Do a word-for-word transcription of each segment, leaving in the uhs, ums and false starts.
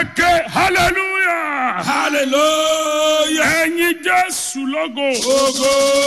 Ẹ̀kẹ́ hallelujah. Hallelujah. Ẹ̀yin Jésù lógo. Ogo.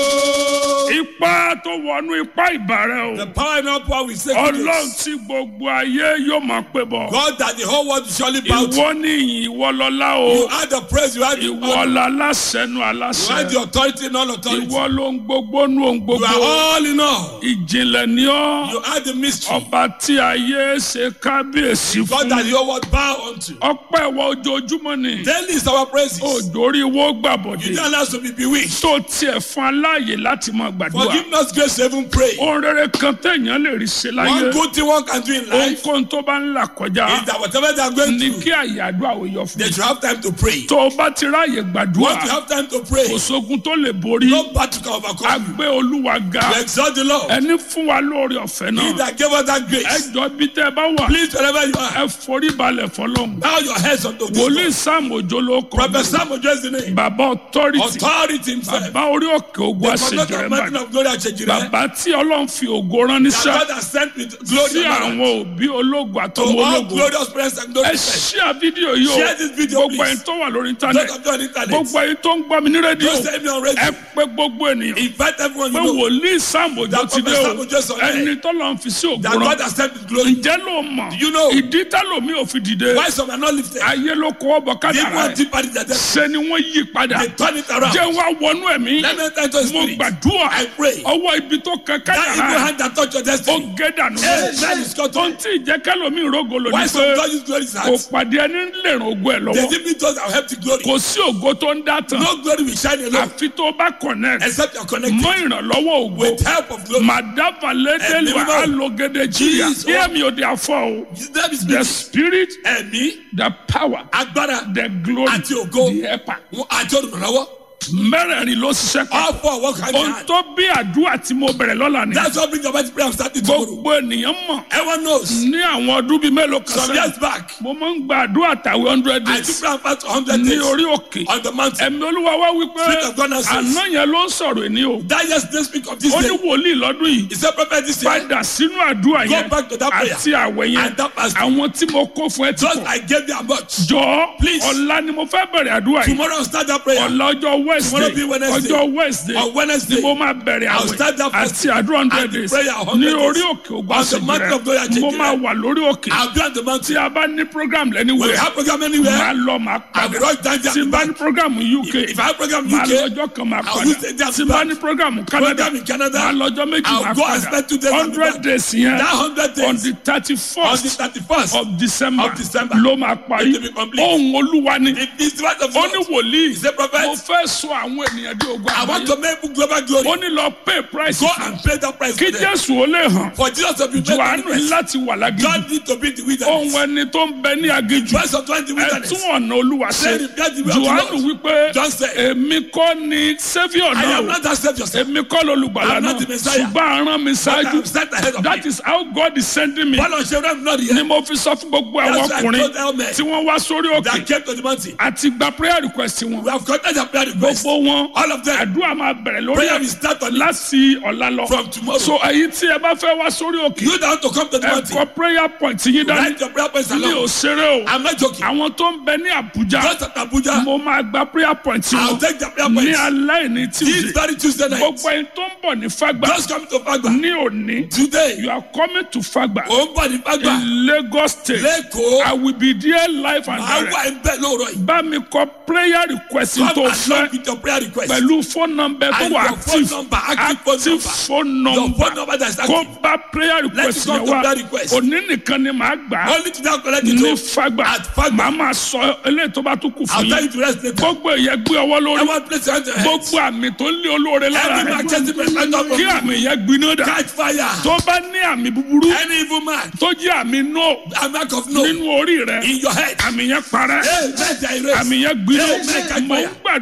Ipa tó wọnú ipá ìbàrẹ̀ The o. power and power we say. Ọlọ́run tí gbogbo ayé yóò máa pè bọ̀. God that the whole world will surely bow to. Ìwọ ní ìyìn, ìwọ lọ́lá You o. had the praise, you had the Ìwọ honor. la láṣẹnu You had aláṣẹ. the authority and all authority. Ìwọ ló ń gbogbo nú ohun You are gbogbo. all in all. Ìjìnlẹ̀ ni ọ́. You had the mystery. Ọba tí ayé ṣe kábíyèsí God fún. that the whole world bow unto. Ọpẹ́ ìwọ ojoojúmọ́ ni. Daily is our praises. Òjòrí wo You gbàbọ̀dé. don't allow us to be bewitched. Tó tiẹ̀ fún aláàyè láti máa For gbàdúrà. giving us grace to even pray. Ohun rere kan téèyàn lè rí ṣe One láyé. good thing one can do in life Ohunkóhun tó bá ń là kọjá. is that whatever they are going Ní through, kí àyàdó àwòyọ fún they mi. should have time to pray. Tó o bá ti ráàyè Once you gbàdúrà, have time to pray, kò sógun tó lè borí. no battle can A overcome you. gbé Olúwa ga. You exalt the Lord. Ẹni fún wa lórí ọ̀fẹ́ He náà. that gave us that Ẹ grace. jọ bí tẹ́ ẹ bá wà. Please, wherever you are, Ẹ forí balẹ̀ fọlọ́run. bow your heads unto this Wòlíì God. Sam Òjó ló kọ. Prophet Sam address the name. Bàbá authority. Authority himself. Bàbá orí òkè ogun The conductor àṣejìrẹ́ of mountain Ìbàdàn. of glory at Chejire. Bàbá tí Ọlọ́run fi ògo rán That níṣẹ́. God has sent with glory Sí and honor àwọn òbí ológun to àtọmọ all ológun. glorious presence and Ẹ glory. Those ṣíà fídíò yìí o. Share this video, Gbogbo please. ẹni tó wà lórí íńtánẹ́ẹ̀tì. of you on internet. Gbogbo ẹni tó ń gbọ́ mi ní rédíò. Don't send me on radio. Ẹ pé gbogbo ènìyàn. Invite everyone Pé you know wòlíì Sam Òjó That ti dé Prophet o. Sam Òjó sọ bẹ́ẹ̀. Ẹni tó lọ́n fi sí ògo that rán. God has sent with glory. Ǹjẹ́ ló mọ̀? You know Ìdí tálòmí ò fi dìde. why some are not lifted. Ayé ló kọ́ ọ̀bọ̀ Give kádàrá one ẹ̀. deeper in their depth. Ṣé ni wọ́n yí padà? They turn it around. Jẹ́ wá wọnú ẹ̀mí. Let me enter into his Mo spirit. gbàdúrà. I pray. Ọwọ́ ibi tó kan That evil kádàrá ẹ̀. hand that touch your Ó destiny. gé dànù. Hey, that is cut Ohun off. tí ìjẹ́kẹ́lòmí ìrógolo Why ni some pé God use glory is kò heart. pàdé ẹni lè ràn ogún ẹ̀ They lọ́wọ́. give me those that will help the glory. Kò sí ògo tó ń dá tán. No glory will shine alone Àfi tó bá connect except you are connected mọ́ ìrànlọ́wọ́ ògo. with help of glory. Màdàbà lédèlú Ẹ̀mí mímọ́. alógede jìyà. Jesus. Hear me o dey afọ o. His name is The the spirit, ẹ̀mí, the power, agbára, the glory, àti ògo. the helper. àti olùrànlọ́wọ́. Mẹ́rẹ̀ẹ̀rin ló ṣiṣẹ́ All pọ̀. four work hand in Ohun hand. tó bí àdúrà tí mo bẹ̀rẹ̀ lọ́la ni. That's what brings the mighty prayer I'm starting tomorrow. Gbogbo ènìyàn mọ̀. Everyone knows. Ní àwọn ọdún bíi mélòó kan Some years sẹ́yìn. back, Mo máa ń gba àdúrà tàwé hundred I days took prayer fast for one hundred ní days orí òkè. on the mountain. Ẹ̀mí Olúwa wá wípé Spirit of God now says, àná yẹn ló ń sọ̀rọ̀ èní o. That yesterday speak of this Ó ní day. wòlíì lọ́dún yìí. He said, Prophet, this year, Padà sínú àdúrà go yẹn back to that prayer. àti àwẹ̀ yẹn. And that fasting. Àwọn tí mo kó fún ẹ ti Just pọ̀. I gave them much. Jọ̀ọ́ Please. ọ̀la ni mo fẹ́ bẹ̀rẹ̀ àdúrà yìí. Tomorrow I'll start that prayer. Ọ̀la ọjọ́ Wednesday. Tomorrow be Wednesday. Ọjọ́ Wednesday. On Wednesday, Ni mo máa bẹ̀rẹ̀ I'll àwẹ̀ start that àti fasting àdúrà hundred and the days. prayer one Ní hundred orí days. òkè ògbà On the mountain of glory at ṣèjìrẹ́. Mo Chejire. máa wà lórí òkè. I'll be on the Tí mountain. a bá ní program When lẹ́niwẹ̀. we have program Màá anywhere, lọ màá I'll padà. rush down there Tí and bá back. ní program U K. If I have program Màá U K, lọ́jọ́ kan máa I'll padà. use the day Tí and bá back. ní program Canada. Program in Canada, Màá lọ́jọ́ méjì I'll máa go and padà. spend two days and Hundred back. days yẹn. That hundred days On the thirty on the first thirty-first of December. of December. Ló máa parí. It will be complete. Ohun Olúwa ni. It is the word of Ó ní God. wòlíì. He said, Mo Prophet, fẹ́ sọ àwọn ènìyàn di ogun I want àgbáyé. to make global glory. Ó ní lọ pay price. Go and pay that price Kí for them. Jésù ó lè hàn. For Jesus to be made Jòhánù manifest, láti wà lágídí. God need to be the Ohun wilderness. ẹni tó ń bẹ ní aginjù. Verse of twenty Ẹ wilderness. tún ọ̀nà Olúwa Say, ṣe. repair the way of the Jòhánù Lord. wípé John said, èmi kọ́ ni Saviour I náà am o. not that saved yourself. Èmi kọ́ lolùgbàlà I'm not náà. the Messiah. Ṣùgbọ́n arán mi But I ṣáájú. am set ahead of That me. is how God is sending me. Bọ́lá ṣe rẹ́ mi náà Ni nìyẹn. mo fi sọ fún gbogbo àwọn That's why I ọkùnrin told Elmer tí wọ́n wá sórí òkè that came to the mountain. àti gba prayer request wọn. We have gotten their prayer request. Gbogbo wọn All of them. àdúrà máa bẹ̀rẹ̀ lórí Prayer ẹ̀ will start on it láti ọ̀la lọ. from tomorrow. So èyí tí ẹ bá fẹ́ wá sórí òkè You don't have to come to the ẹ mountain. kọ prayer point yín dání. Write your prayer points Mi ò along. ṣeré o. I'm not joking. Àwọn tó ń bẹ ní Àbújá Just at Abuja, mo máa gba prayer point I'll wọn take the prayer ní points. alẹ́ ní This Tuesday. very Tuesday night. Gbogbo ẹni tó ń bọ̀ ní Fágbà Just come to Fagba. ní òní. Today, You are coming to Fágbà ó ń bọ̀ ní Fagba. in Lagos State. Lẹ́kọ̀ọ́, I will be there live and máa direct. wà ń bẹ̀ lóòrọ̀ yìí. Bá mi kọ prayer request Come tó along fẹ́ with your prayer request. pẹ̀lú phone number tó And wà your phone active number, active phone active number. phone Your number phone number that is kó active. bá prayer request Let's go yẹn to wá prayer request. òní nìkan ni màá gbà á Only to that collect it. ní all. Fágbà At Fagba. màá máa sọ eléyìí tó bá tún kù I'll fún tell yín you to rest later. gbogbo èyẹ gbé ọwọ́ lórí Everyone place your hand to your head. gbogbo àmì tó ń lé olóore lára Every rẹ man chasing my hand up from kí you. àmì yẹn gbiná dà Catch fire. tó bá ní àmì búburú Any evil man, tó jẹ́ àmì no a mark of no nínú orí rẹ in your head. àmì yẹn parẹ́ Hey, let the erase. àmì yẹn gbiná Amen. mo ń gbàdúrà fún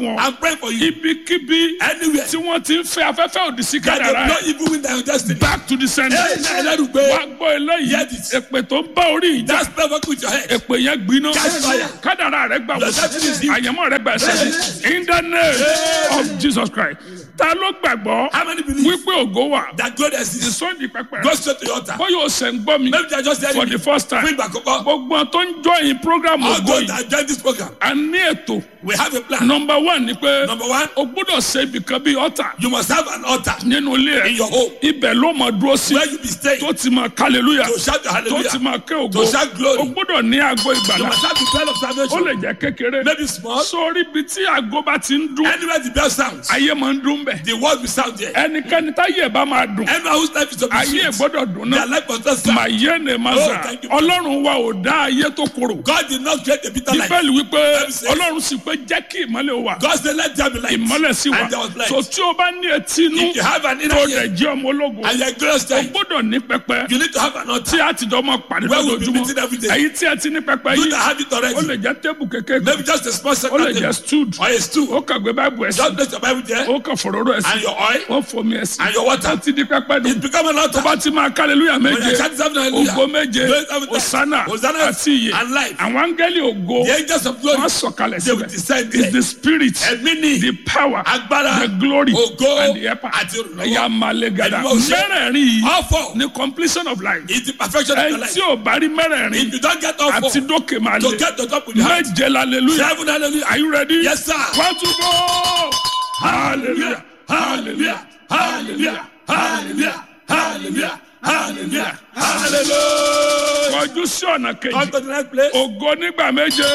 fún ọ I'm praying for you. ibikíbi Anywhere. tí wọ́n ti ń fẹ́ afẹ́fẹ́ òdì sí That they kádàrá blow evil wind and your destiny. back to the center Hey, hey, let it go. wá gbọ́ eléyìí Hear this. èpè tó ń bá orí ìjà That spell work with your head. èpè yẹn gbiná Catch fire. kádàrá rẹ gbà Your wọ́n destiny is healed. àyẹ̀mọ́ rẹ gbà ẹsẹ̀ in the name of Jesus Christ ta ló gbàgbọ́ How many believe wípé ògo wà that God exists? ìsọ̀ndì pẹpẹ Go straight to your altar. bóyá o ṣẹ̀ ń gbọ́ mi Maybe they are just for telling the me. first time Bring back up. gbogbo tó ń join program All ògo those yìí that join this program. a ní ètò We have a plan. number one ni pé Number one, o gbọ́dọ̀ ṣe ibìkan bíi ọ̀tà you must have an altar nínú ilé ẹ̀ in your home ibẹ̀ ló mọ̀ dúró sí where you be staying tó ti máa hallelujah to shout your tó ti hallelujah, máa ké ògo to shout glory. o gbọ́dọ̀ ní aago You ìgbàlá must have the bell of ó salvation. lè jẹ́ kékeré Maybe small. sórí ibi tí aago bá ti ń dún Anywhere the bell sounds, ayé máa ń dún bẹ̀ the word will sound there. ẹnikẹ́ni táyé ẹ̀ bá máa dùn Anyone whose life is to be ayé ẹ̀ sweet, gbọ́dọ̀ dùn their náà life must not sound. màyé ni màsà Oh, thank you. ọlọ́run wa ò dá ayé tó korò God did not create a bitter life. bíbélì wípé Bible says- ọlọ́run sì pé jẹ́ kí ìmọ́lẹ̀ ó wà God said, let there be light. ìmọ́lẹ̀ sí wà And there was light. so tí o bá ní etí inú If you have an tó inner dẹ̀ ear jẹ́ ọmọ ológo and you're a glorious o child, gbọ́dọ̀ ní pẹpẹ you need to have an altar. tí a ti jọ máa pàdé Where we'll be lójoojúmọ́ meeting every day. èyí tí a ti ní pẹpẹ You yìí that have it ó lè already. jẹ́ tébù kékeré Maybe just a small ó lè second jẹ́ stood or a stool. ó kàn gbé báìbù ẹ̀ sí Just place your Bible there ó kàn fòróró ẹ̀ sí and your oil ó fomi ẹ̀ sí and your water. ó ti di pẹpẹ dùn It become an tó altar. bá ti máa hallelujah When méje you chant seven hallelujah, ògo méje praise seven times. osana Hosanna àti iye and life. àwọn áńgẹ́lì ògo The angels of glory, wọ́n sọ̀kalẹ̀ they will síbẹ̀ descend is there. the spirit Ẹ̀mí ni the power agbára, the glory ògo, and the helper àti olùrànlọ́wọ́. ẹ̀yà malegada Ẹ̀mí wa ò ṣe. mẹ́rẹ̀ẹ̀rin yìí all four ni completion of life is the perfection of ẹ̀ your life. tí ò bá rí mẹ́rẹ̀ẹ̀rin If you don't get all four, àti dókè máa to lè get to top with your hand, méje hallelujah seven hallelujah. are you ready Yes, sir. one two go hallelujah hallelujah Hallelujah, hallelujah, hallelujah, hallelujah, hallelujah. kọjú sí ọ̀nà Come kejì to the next place. ògo nígbà méje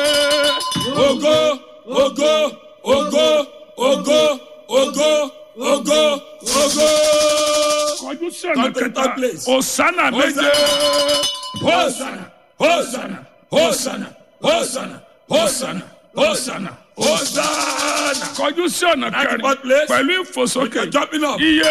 Ògo, ògo, ògo, ògo, ògo, ògo, ògo. kọjú sí ọ̀nà Come to the kẹta third place. òsánà méje Hosanna, Hosanna, Hosanna, Hosanna, Hosanna, Hosanna, Hosanna. kọjú sí ọ̀nà At the kẹrin fourth place. pẹ̀lú You're ìfòsókè jumping up. iye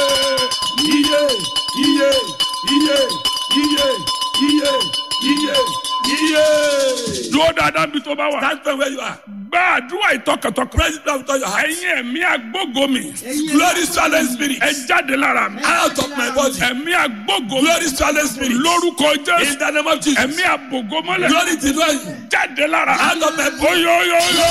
Iye, iye, iye, iye, iye, iye, iye. dúró dáadáa bí tó bá wà Stand firm where you are. gba àdúrà ìtọkàntọkàn Praise God with all your heart. ẹ̀yin ẹ̀mí agbógo mi Glory swallowing spirit. ẹ jáde lára mi Out of my body. ẹ̀mí agbógo mi Glory swallowing spirit. lórúkọ Jésù In the name of Jesus. ẹ̀mí àbògo mọ́lẹ̀ Glory to you. jáde lára Out of my body. oyoyoyo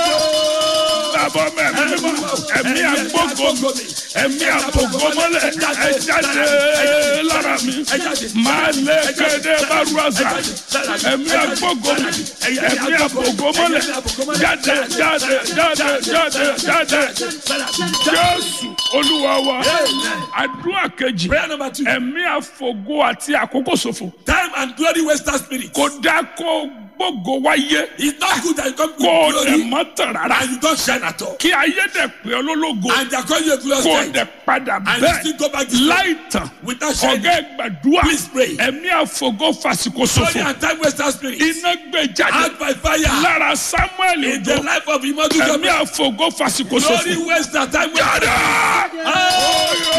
bàbá mẹ́mí ẹ̀mí agbógo mi ẹ̀mí àbògo mọ́lẹ̀ ẹ jáde lára mi máa lé kéde bárúwàsà ẹ̀mí agbógo mi ẹ̀mí àbògo mọ́lẹ̀ jáde jáde jáde jáde jáde Jésù Olúwa wa àdúrà kejì Prayer number two. ẹ̀mí àfògo àti àkókò ṣòfò Time and glory waster spirit. kò dá kó gbógo wáyé It's not good that you come with kó o glory dẹ̀ mọ́ tàn rárá and you don't shine at all. kí ayé dẹ̀ pé olólógo And they are calling you a glorious kó o child. dẹ̀ padà And you still bẹ́ẹ̀ go back to láì tàn without shining. ọ̀gá ìgbàdúrà Please pray. ẹ̀mí àfògo fàsìkò Glory ṣòfò and time waster spirit. iná gbé jáde Out by fire. lára Samuel In the Ojo life of Imodu ẹ̀mí Jomi. àfògo fàsìkò Glory ṣòfò waster time jáde. waster. Oh,